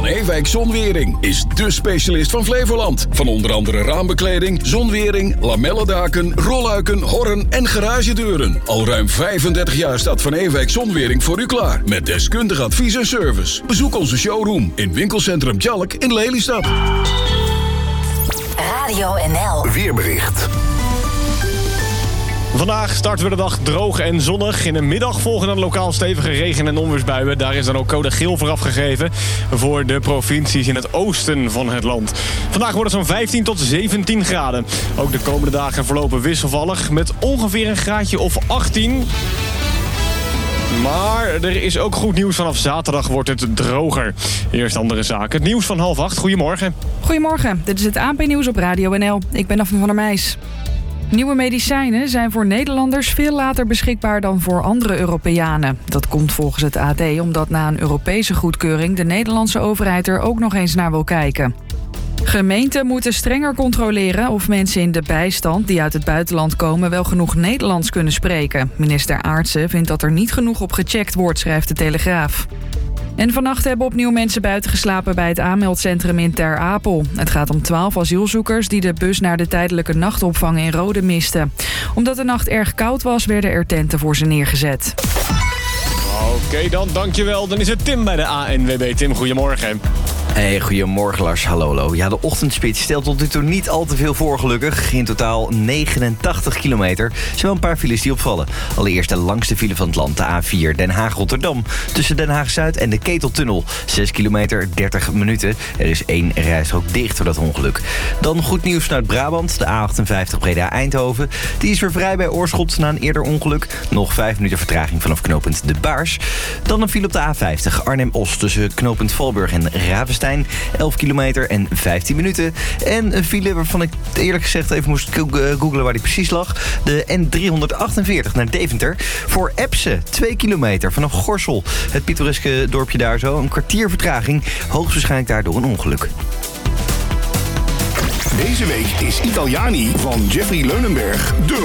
Van Ewijk Zonwering is dé specialist van Flevoland. Van onder andere raambekleding, zonwering, lamellendaken, rolluiken, horren en garagedeuren. Al ruim 35 jaar staat Van Ewijk Zonwering voor u klaar. Met deskundig advies en service. Bezoek onze showroom in winkelcentrum Tjalk in Lelystad. Radio NL. Weerbericht. Vandaag starten we de dag droog en zonnig. In de middag volgen dan lokaal stevige regen- en onweersbuien. Daar is dan ook code geel voor afgegeven voor de provincies in het oosten van het land. Vandaag wordt het zo'n 15 tot 17 graden. Ook de komende dagen verlopen wisselvallig met ongeveer een graadje of 18. Maar er is ook goed nieuws. Vanaf zaterdag wordt het droger. Eerst andere zaken. Het nieuws van 7:30. Goedemorgen. Goedemorgen, dit is het ANP-nieuws op Radio NL. Ik ben Daphne van der Meijs. Nieuwe medicijnen zijn voor Nederlanders veel later beschikbaar dan voor andere Europeanen. Dat komt volgens het AD omdat na een Europese goedkeuring de Nederlandse overheid er ook nog eens naar wil kijken. Gemeenten moeten strenger controleren of mensen in de bijstand die uit het buitenland komen wel genoeg Nederlands kunnen spreken. Minister Aartsen vindt dat er niet genoeg op gecheckt wordt, schrijft de Telegraaf. En vannacht hebben opnieuw mensen buiten geslapen bij het aanmeldcentrum in Ter Apel. Het gaat om 12 asielzoekers die de bus naar de tijdelijke nachtopvang in Rode misten. Omdat de nacht erg koud was, werden er tenten voor ze neergezet. Oké, dan dankjewel. Dan is het Tim bij de ANWB. Tim, goedemorgen. Hey, goedemorgen Lars, hallo. Ja, de ochtendspits stelt tot nu toe niet al te veel voor gelukkig. In totaal 89 kilometer. Er zijn wel een paar files die opvallen. Allereerst de langste file van het land, de A4 Den Haag-Rotterdam. Tussen Den Haag-Zuid en de Keteltunnel. 6 kilometer, 30 minuten. Er is 1 rijstrook dicht door dat ongeluk. Dan goed nieuws vanuit Brabant, de A58 Breda-Eindhoven. Die is weer vrij bij Oorschot na een eerder ongeluk. Nog 5 minuten vertraging vanaf knooppunt De Baars. Dan een file op de A50 Arnhem-Os tussen knooppunt Valburg en Ravenstein. 11 kilometer en 15 minuten. En een file waarvan ik eerlijk gezegd even moest googlen waar die precies lag. De N348 naar Deventer. Voor Epse, 2 kilometer vanaf Gorssel. Het pittoreske dorpje daar zo. Een kwartier vertraging. Hoogstwaarschijnlijk daardoor een ongeluk. Deze week is Italiani van Jeffrey Leunenberg de